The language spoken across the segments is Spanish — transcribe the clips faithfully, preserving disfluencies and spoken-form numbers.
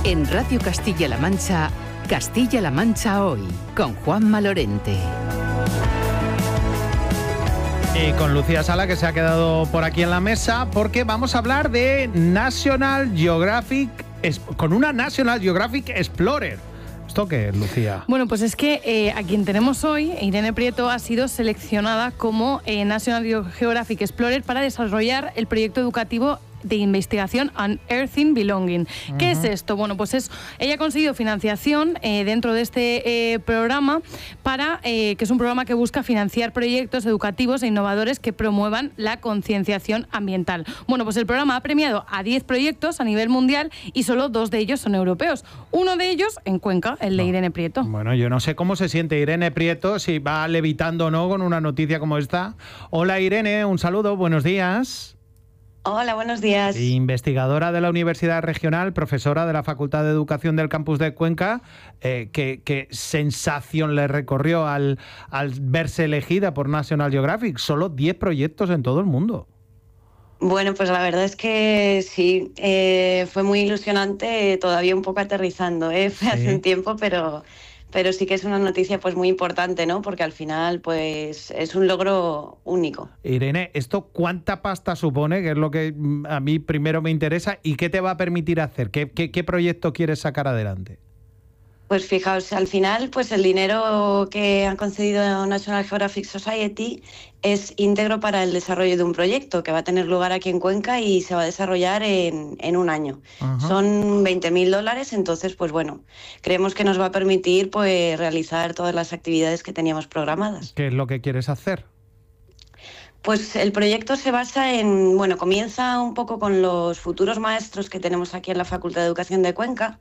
En Radio Castilla-La Mancha, Castilla-La Mancha Hoy, con Juanma Lorente. Y con Lucía Sala, que se ha quedado por aquí en la mesa, porque vamos a hablar de National Geographic, con una National Geographic Explorer. ¿Esto qué es, Lucía? Bueno, pues es que eh, a quien tenemos hoy, Irene Prieto, ha sido seleccionada como eh, National Geographic Explorer para desarrollar el proyecto educativo de investigación Unearthing Belonging. Uh-huh. ¿Qué es esto? Bueno, pues es, ella ha conseguido financiación eh, dentro de este eh, programa, para eh, que es un programa que busca financiar proyectos educativos e innovadores que promuevan la concienciación ambiental. Bueno, pues el programa ha premiado a diez proyectos a nivel mundial y solo dos de ellos son europeos. Uno de ellos en Cuenca, el de no. Irene Prieto. Bueno, yo no sé cómo se siente Irene Prieto, si va levitando o no con una noticia como esta. Hola Irene, un saludo, buenos días. Hola, buenos días. Investigadora de la Universidad Regional, profesora de la Facultad de Educación del Campus de Cuenca. Eh, ¿qué, ¿Qué sensación le recorrió al, al verse elegida por National Geographic? Solo diez proyectos en todo el mundo. Bueno, pues la verdad es que sí, eh, fue muy ilusionante, todavía un poco aterrizando, ¿eh? Fue hace sí. un tiempo, pero... pero sí que es una noticia pues muy importante, ¿no? Porque al final pues es un logro único. Irene, ¿esto cuánta pasta supone? Que es lo que a mí primero me interesa. ¿Y qué te va a permitir hacer? ¿Qué, qué, qué proyecto quieres sacar adelante? Pues fijaos, al final pues el dinero que han concedido National Geographic Society es íntegro para el desarrollo de un proyecto que va a tener lugar aquí en Cuenca y se va a desarrollar en, en un año. Ajá. Son veinte mil dólares, entonces pues bueno, creemos que nos va a permitir pues realizar todas las actividades que teníamos programadas. ¿Qué es lo que quieres hacer? Pues el proyecto se basa en, bueno, comienza un poco con los futuros maestros que tenemos aquí en la Facultad de Educación de Cuenca.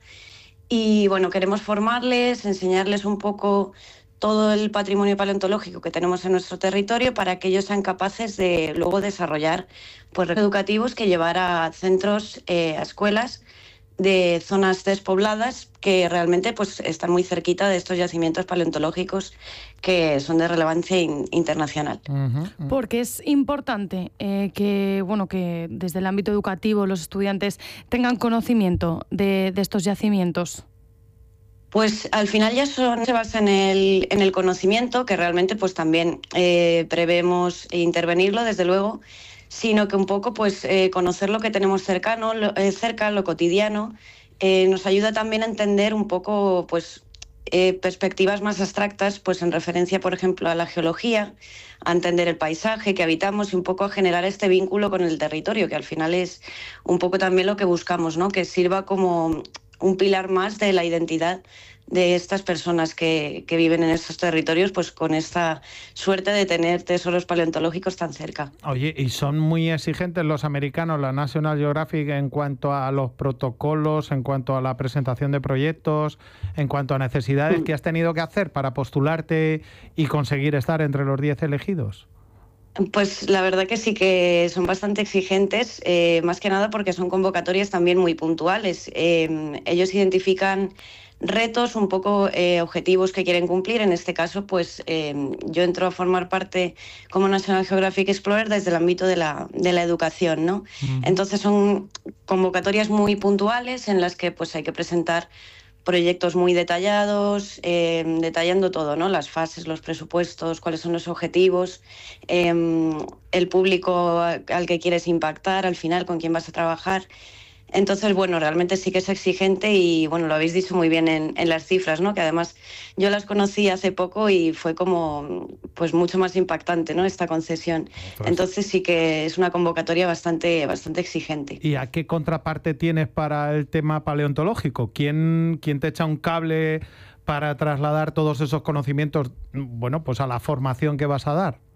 Y bueno, queremos formarles, enseñarles un poco todo el patrimonio paleontológico que tenemos en nuestro territorio para que ellos sean capaces de luego desarrollar pues, educativos que llevar a centros, eh, a escuelas de zonas despobladas que realmente pues, están muy cerquita de estos yacimientos paleontológicos que son de relevancia in- internacional. Uh-huh, uh-huh. Porque es importante eh, que, bueno, que desde el ámbito educativo los estudiantes tengan conocimiento de, de estos yacimientos. Pues al final ya son, se basa en el, en el conocimiento, que realmente pues también eh, prevemos intervenirlo, desde luego, sino que un poco pues eh, conocer lo que tenemos cercano, lo, eh, cerca, lo cotidiano, eh, nos ayuda también a entender un poco pues eh, perspectivas más abstractas, pues en referencia, por ejemplo, a la geología, a entender el paisaje que habitamos y un poco a generar este vínculo con el territorio, que al final es un poco también lo que buscamos, ¿no? Que sirva como un pilar más de la identidad de estas personas que, que viven en estos territorios, pues con esta suerte de tener tesoros paleontológicos tan cerca. Oye, ¿y son muy exigentes los americanos, la National Geographic, en cuanto a los protocolos, en cuanto a la presentación de proyectos, en cuanto a necesidades mm. que has tenido que hacer para postularte y conseguir estar entre los diez elegidos? Pues la verdad que sí que son bastante exigentes, eh, más que nada porque son convocatorias también muy puntuales. Eh, ellos identifican retos, un poco eh, objetivos que quieren cumplir. En este caso, pues eh, yo entro a formar parte como National Geographic Explorer desde el ámbito de la, de la educación, ¿no? Uh-huh. Entonces son convocatorias muy puntuales en las que pues hay que presentar proyectos muy detallados, eh, detallando todo, ¿no? Las fases, los presupuestos, cuáles son los objetivos, eh, el público al que quieres impactar, al final con quién vas a trabajar. Entonces, bueno, realmente sí que es exigente y, bueno, lo habéis dicho muy bien en, en las cifras, ¿no? Que además yo las conocí hace poco y fue como, pues, mucho más impactante, ¿no? Esta concesión. Pues, entonces sí que es una convocatoria bastante, bastante exigente. ¿Y a qué contraparte tienes para el tema paleontológico? ¿Quién, quién te echa un cable para trasladar todos esos conocimientos, bueno, pues a la formación que vas a dar?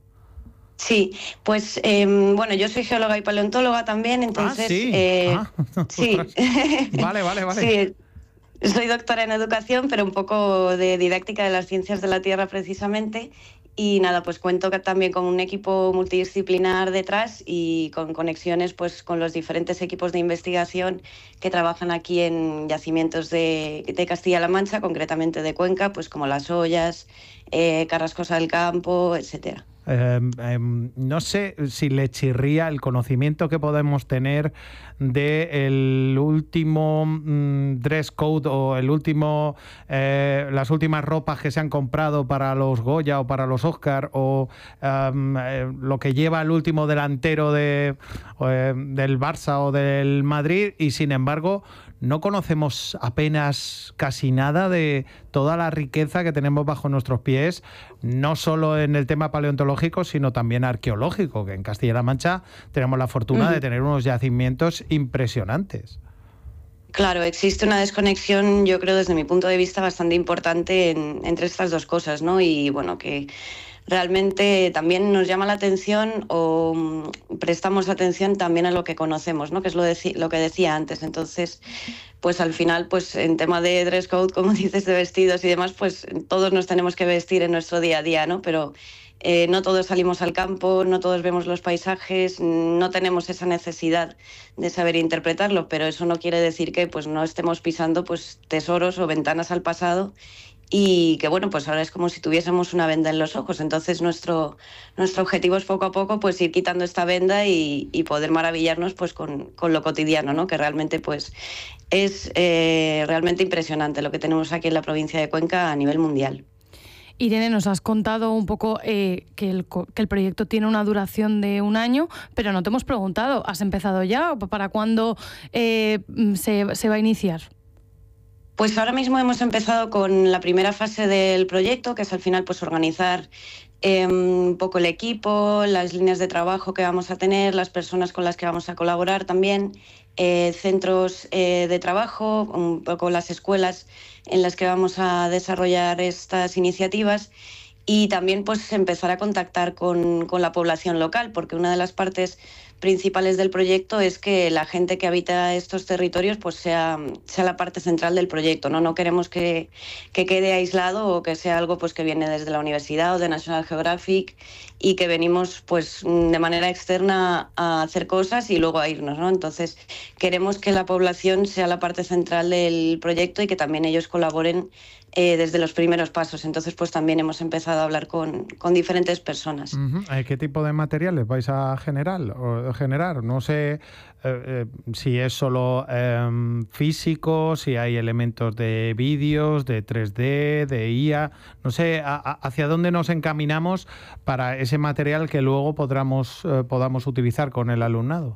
Sí, pues eh, bueno, yo soy geóloga y paleontóloga también, entonces... Ah, sí. Eh, ah, sí. Vale, vale, vale. Sí, soy doctora en educación, pero un poco de didáctica de las ciencias de la Tierra precisamente. Y nada, pues cuento también con un equipo multidisciplinar detrás y con conexiones pues con los diferentes equipos de investigación que trabajan aquí en yacimientos de, de Castilla-La Mancha, concretamente de Cuenca, pues como Las Ollas, eh, Carrascosa del Campo, etcétera. Eh, eh, no sé si le chirría el conocimiento que podemos tener del último mm, dress code o el último eh, las últimas ropas que se han comprado para los Goya o para los Oscar, o um, eh, lo que lleva el último delantero de, eh, del Barça o del Madrid, y sin embargo no conocemos apenas casi nada de toda la riqueza que tenemos bajo nuestros pies, no solo en el tema paleontológico, sino también arqueológico, que en Castilla-La Mancha tenemos la fortuna uh-huh. de tener unos yacimientos impresionantes. Claro, existe una desconexión, yo creo, desde mi punto de vista, bastante importante en, entre estas dos cosas, ¿no? Y bueno, que realmente también nos llama la atención o prestamos atención también a lo que conocemos, ¿no? Que es lo, de, lo que decía antes. Entonces, pues al final, pues en tema de dress code, como dices, de vestidos y demás, pues todos nos tenemos que vestir en nuestro día a día, ¿no? Pero eh, no todos salimos al campo, no todos vemos los paisajes, no tenemos esa necesidad de saber interpretarlo, pero eso no quiere decir que pues no estemos pisando pues tesoros o ventanas al pasado. Y que bueno, pues ahora es como si tuviésemos una venda en los ojos. Entonces nuestro, nuestro objetivo es poco a poco pues ir quitando esta venda y, y poder maravillarnos pues con, con lo cotidiano, ¿no? Que realmente pues es eh, realmente impresionante lo que tenemos aquí en la provincia de Cuenca a nivel mundial. Irene, nos has contado un poco eh, que, el, que el proyecto tiene una duración de un año, pero no te hemos preguntado, ¿has empezado ya o para cuándo eh, se, se va a iniciar? Pues ahora mismo hemos empezado con la primera fase del proyecto, que es al final pues organizar eh, un poco el equipo, las líneas de trabajo que vamos a tener, las personas con las que vamos a colaborar también, eh, centros eh, de trabajo, un poco las escuelas en las que vamos a desarrollar estas iniciativas, y también pues empezar a contactar con, con la población local, porque una de las partes principales del proyecto es que la gente que habita estos territorios pues sea, sea la parte central del proyecto, ¿no? No queremos que, que quede aislado o que sea algo pues que viene desde la universidad o de National Geographic y que venimos pues de manera externa a hacer cosas y luego a irnos, ¿no? Entonces queremos que la población sea la parte central del proyecto y que también ellos colaboren Eh, desde los primeros pasos. Entonces, pues también hemos empezado a hablar con, con diferentes personas. Uh-huh. ¿Qué tipo de materiales vais a generar? O generar? No sé eh, eh, si es solo eh, físico, si hay elementos de vídeos, de tres D, de I A. No sé a, a, hacia dónde nos encaminamos para ese material que luego podamos, eh, podamos utilizar con el alumnado.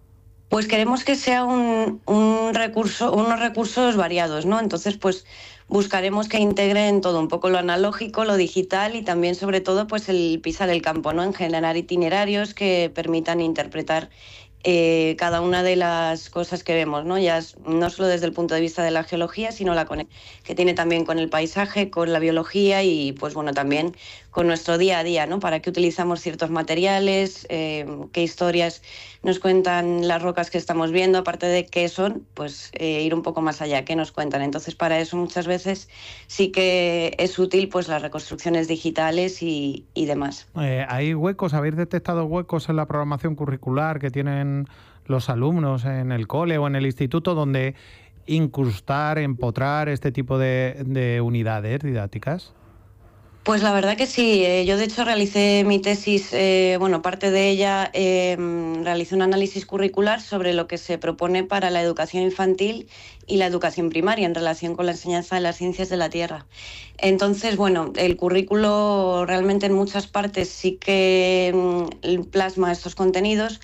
Pues queremos que sea un, un recurso, unos recursos variados, ¿no? Entonces, pues buscaremos que integren todo, un poco lo analógico, lo digital y también, sobre todo, pues el pisar el campo, ¿no? En generar itinerarios que permitan interpretar eh, cada una de las cosas que vemos, ¿no? Ya es, no solo desde el punto de vista de la geología, sino la que tiene también con el paisaje, con la biología y, pues bueno, también con nuestro día a día, ¿no? Para qué utilizamos ciertos materiales, eh, qué historias nos cuentan las rocas que estamos viendo, aparte de qué son, pues eh, ir un poco más allá, qué nos cuentan. Entonces, para eso muchas veces sí que es útil pues las reconstrucciones digitales y, y demás. Eh, ¿Hay huecos? ¿Habéis detectado huecos en la programación curricular que tienen los alumnos en el cole o en el instituto donde incrustar, empotrar este tipo de, de unidades didácticas? Pues la verdad que sí. Eh, yo de hecho realicé mi tesis, eh, bueno, parte de ella eh, realicé un análisis curricular sobre lo que se propone para la educación infantil y la educación primaria en relación con la enseñanza de las ciencias de la Tierra. Entonces, bueno, el currículo realmente en muchas partes sí que mm, plasma estos contenidos,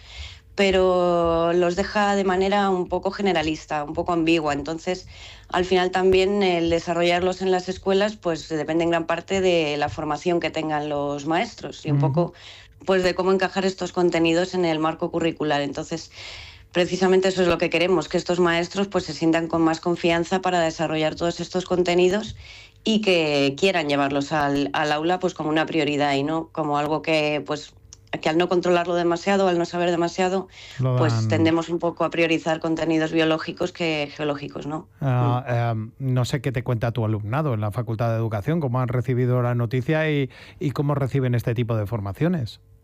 pero los deja de manera un poco generalista, un poco ambigua. Entonces, al final también el desarrollarlos en las escuelas pues depende en gran parte de la formación que tengan los maestros y un poco pues de cómo encajar estos contenidos en el marco curricular. Entonces, precisamente eso es lo que queremos, que estos maestros pues se sientan con más confianza para desarrollar todos estos contenidos y que quieran llevarlos al, al aula pues como una prioridad y no como algo que pues que al no controlarlo demasiado, al no saber demasiado, pues tendemos un poco a priorizar contenidos biológicos que geológicos, ¿no? Uh, uh, no sé qué te cuenta tu alumnado en la Facultad de Educación, cómo han recibido la noticia y, y cómo reciben este tipo de formaciones.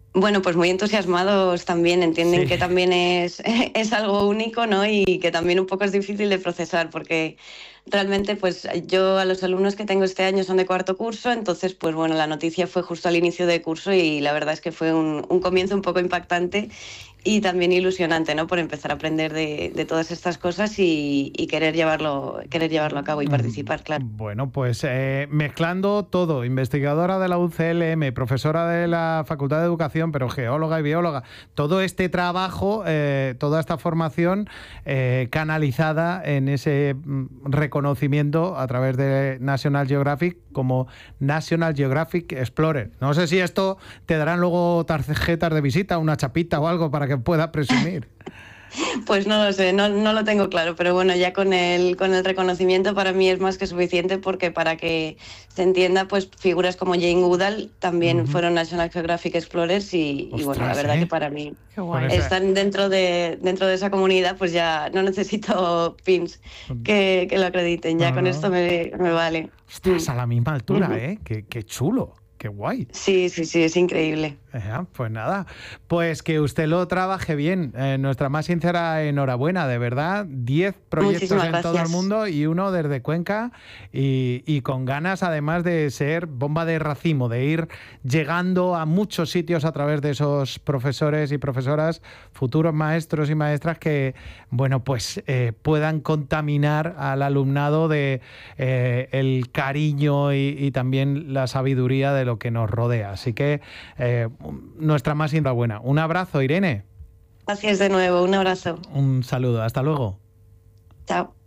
Bueno, pues muy entusiasmados también, entienden Sí. que también es, es algo único, ¿no? Y que también un poco es difícil de procesar, porque realmente pues yo a los alumnos que tengo este año son de cuarto curso, entonces pues bueno, la noticia fue justo al inicio de curso y la verdad es que fue un, un comienzo un poco impactante y también ilusionante, ¿no? Por empezar a aprender de, de todas estas cosas y, y querer llevarlo, querer llevarlo a cabo y participar, claro. Bueno, pues eh, mezclando todo, investigadora de la U C L M, profesora de la Facultad de Educación, pero geóloga y bióloga, todo este trabajo, eh, toda esta formación eh, canalizada en ese mm, reconocimiento a través de National Geographic como National Geographic Explorer. No sé si esto te darán luego tarjetas de visita, una chapita o algo para que pueda presumir. Pues no lo sé, no, no lo tengo claro, pero bueno, ya con el, con el reconocimiento para mí es más que suficiente porque para que se entienda, pues figuras como Jane Goodall también uh-huh. fueron National Geographic Explorers y, Ostras, y bueno, la verdad ¿eh? que para mí están dentro de, dentro de esa comunidad, pues ya no necesito pins que, que lo acrediten, ya no, con no. esto me, me vale. Ostras, a la misma altura, uh-huh. ¿eh? Qué, qué chulo. ¡Qué guay! Sí, sí, sí, es increíble. Eh, pues nada, pues que usted lo trabaje bien. Eh, nuestra más sincera enhorabuena, de verdad. Diez proyectos Muchísimas en gracias. todo el mundo y uno desde Cuenca y, y con ganas además de ser bomba de racimo, de ir llegando a muchos sitios a través de esos profesores y profesoras, futuros maestros y maestras que, bueno, pues eh, puedan contaminar al alumnado de eh, el cariño y, y también la sabiduría de lo que nos rodea. Así que eh, nuestra más enhorabuena. Un abrazo, Irene. Gracias de nuevo, un abrazo. Un saludo, hasta luego. Chao.